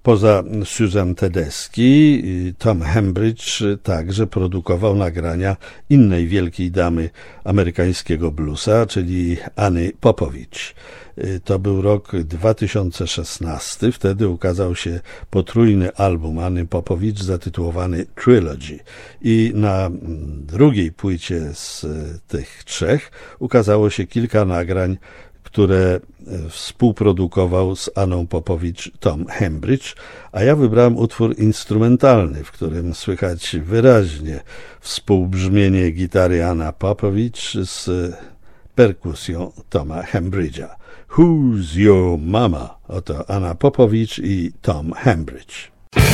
Poza Susan Tedeschi, Tom Hembridge także produkował nagrania innej wielkiej damy amerykańskiego bluesa, czyli Anny Popowicz. To był rok 2016, wtedy ukazał się potrójny album Anny Popowicz zatytułowany Trilogy i na drugiej płycie z tych trzech ukazało się kilka nagrań, które współprodukował z Anną Popowicz Tom Hembridge, a ja wybrałem utwór instrumentalny, w którym słychać wyraźnie współbrzmienie gitary Anna Popowicz z perkusją Toma Hembridge'a. Who's Your Mama? Oto Anna Popowicz i Tom Hembridge.